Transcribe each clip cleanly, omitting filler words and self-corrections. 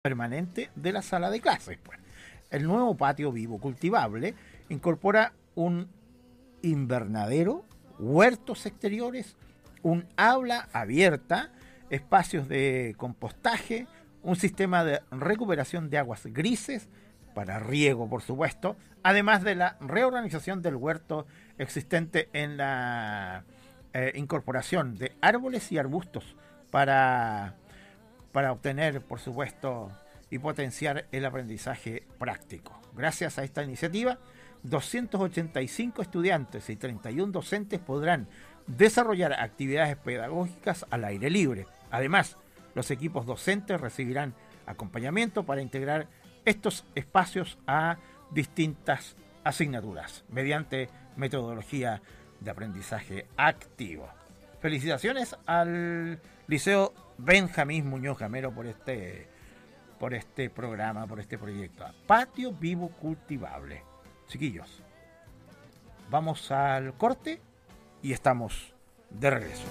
permanente de la sala de clases. Pues. El nuevo patio vivo cultivable incorpora un invernadero, huertos exteriores, un aula abierta, espacios de compostaje, un sistema de recuperación de aguas grises, para riego por supuesto, además de la reorganización del huerto existente en la incorporación de árboles y arbustos para obtener por supuesto y potenciar el aprendizaje práctico. Gracias a esta iniciativa, 285 estudiantes y 31 docentes podrán desarrollar actividades pedagógicas al aire libre. Además, los equipos docentes recibirán acompañamiento para integrar estos espacios a distintas asignaturas mediante metodología de aprendizaje activo. Felicitaciones al Liceo Benjamín Muñoz Gamero por este programa, por este proyecto. Patio Vivo Cultivable. Chiquillos, vamos al corte y estamos de regreso.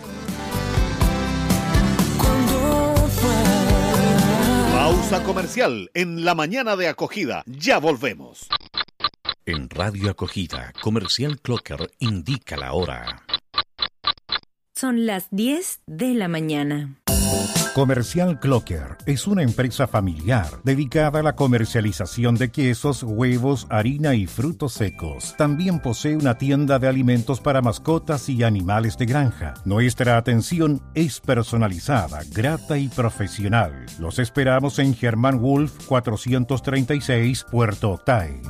Pausa comercial en la mañana de Acogida. Ya volvemos. En Radio Acogida, Comercial Clocker indica la hora. Son las 10 de la mañana. Comercial Clocker es una empresa familiar dedicada a la comercialización de quesos, huevos, harina y frutos secos. También posee una tienda de alimentos para mascotas y animales de granja. Nuestra atención es personalizada, grata y profesional. Los esperamos en Germán Wolf 436, Puerto Octay.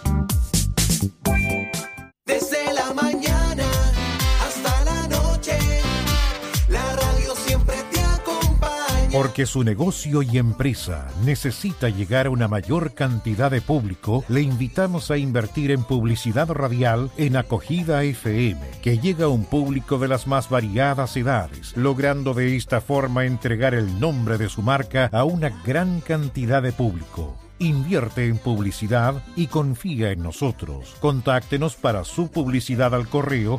Desde la mañana hasta la noche, la radio siempre te acompaña. Porque su negocio y empresa necesita llegar a una mayor cantidad de público, le invitamos a invertir en publicidad radial en Acogida FM, que llega a un público de las más variadas edades, logrando de esta forma entregar el nombre de su marca a una gran cantidad de público. Invierte en publicidad y confía en nosotros. Contáctenos para su publicidad al correo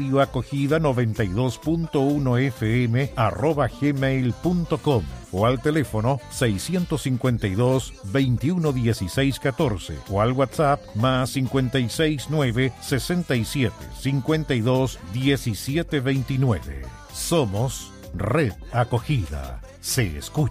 radioacogida92.1fm@gmail.com o al teléfono 652 21 16 14 o al WhatsApp más 569 67 52 17 29. Somos Red Acogida. Se escucha.